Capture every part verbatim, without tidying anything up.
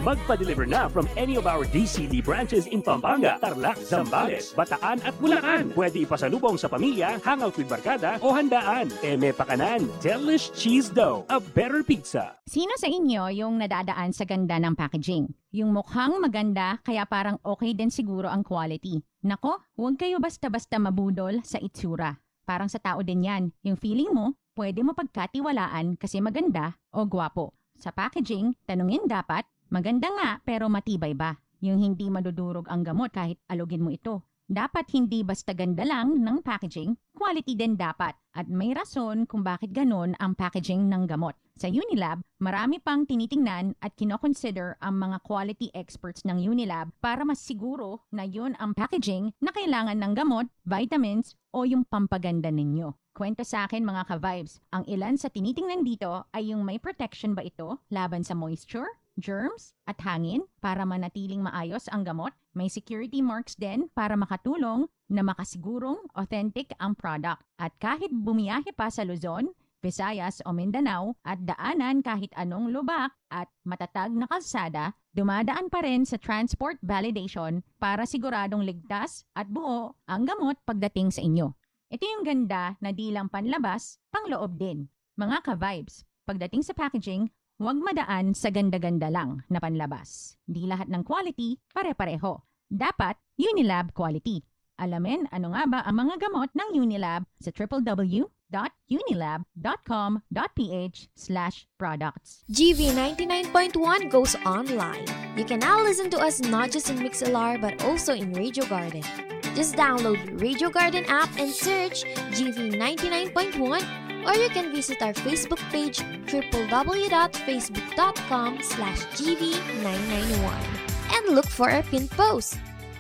Magpa-deliver na from any of our D C D branches in Pampanga, Tarlac, Zambales, Bataan at Bulacan. Pwede ipasalubong sa pamilya, hangout with barkada o handaan. Eme Pakanan, Delish Cheese Dough, a better pizza. Sino sa inyo yung nadadaan sa ganda ng packaging? Yung mukhang maganda kaya parang okay din siguro ang quality. Nako, huwag kayo basta-basta mabudol sa itsura. Parang sa tao din yan. Yung feeling mo, pwede mo pagkatiwalaan kasi maganda o gwapo. Sa packaging, tanungin dapat, maganda nga pero matibay ba? Yung hindi madudurog ang gamot kahit alugin mo ito. Dapat hindi basta ganda lang ng packaging, quality din dapat. At may rason kung bakit ganon ang packaging ng gamot. Sa Unilab, marami pang tinitingnan at kinoconsider ang mga quality experts ng Unilab para mas siguro na yun ang packaging na kailangan ng gamot, vitamins o yung pampaganda ninyo. Kwento sa akin mga ka-vibes, ang ilan sa tinitingnan dito ay yung may protection ba ito laban sa moisture, germs at hangin para manatiling maayos ang gamot. May security marks din para makatulong na makasigurong authentic ang product. At kahit bumiyahe pa sa Luzon, Visayas o Mindanao at daanan kahit anong lubak at matatag na kalsada, dumadaan pa rin sa transport validation para siguradong ligtas at buo ang gamot pagdating sa inyo. Ito yung ganda na di lang panlabas, pangloob din. Mga ka-vibes, pagdating sa packaging, huwag madaan sa ganda-ganda lang na panlabas. Di lahat ng quality pare-pareho. Dapat Unilab quality. Alamin ano nga ba ang mga gamot ng Unilab sa w w w dot unilab dot com dot p h slash products. G V ninety-nine point one goes online. You can now listen to us not just in Mixlr but also in Radio Garden. Just download Radio Garden app and search G V ninety-nine point one, or you can visit our Facebook page w w w dot facebook dot com slash G V nine ninety-one and look for our pinned post.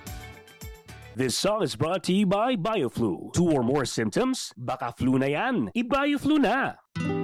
This song is brought to you by BioFlu. Two or more symptoms? Baka flu na yan. I-BioFlu na!